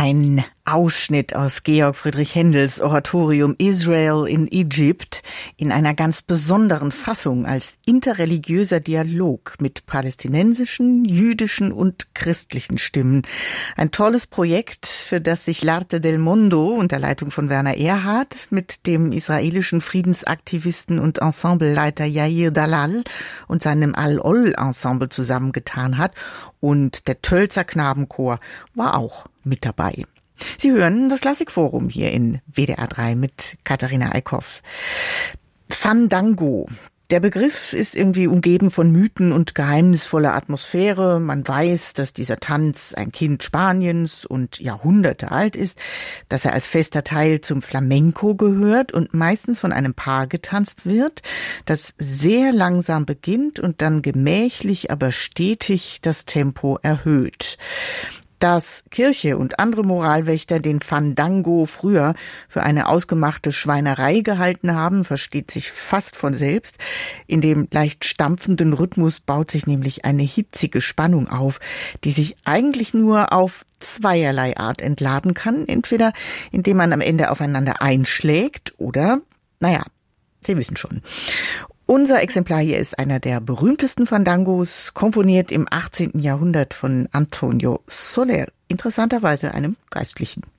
Ein Ausschnitt aus Georg Friedrich Händels Oratorium Israel in Egypt in einer ganz besonderen Fassung als interreligiöser Dialog mit palästinensischen, jüdischen und christlichen Stimmen. Ein tolles Projekt, für das sich L'Arte del Mondo unter Leitung von Werner Erhard mit dem israelischen Friedensaktivisten und Ensembleleiter Yair Dalal und seinem Al-Ol-Ensemble zusammengetan hat. Und der Tölzer Knabenchor war auch mit dabei. Sie hören das Klassikforum hier in WDR 3 mit Katharina Eickhoff. Fandango. Der Begriff ist irgendwie umgeben von Mythen und geheimnisvoller Atmosphäre. Man weiß, dass dieser Tanz ein Kind Spaniens und Jahrhunderte alt ist, dass er als fester Teil zum Flamenco gehört und meistens von einem Paar getanzt wird, das sehr langsam beginnt und dann gemächlich, aber stetig das Tempo erhöht. Dass Kirche und andere Moralwächter den Fandango früher für eine ausgemachte Schweinerei gehalten haben, versteht sich fast von selbst. In dem leicht stampfenden Rhythmus baut sich nämlich eine hitzige Spannung auf, die sich eigentlich nur auf zweierlei Art entladen kann. Entweder indem man am Ende aufeinander einschlägt oder, Sie wissen schon. Unser Exemplar hier ist einer der berühmtesten Fandangos, komponiert im 18. Jahrhundert von Antonio Soler, interessanterweise einem Geistlichen.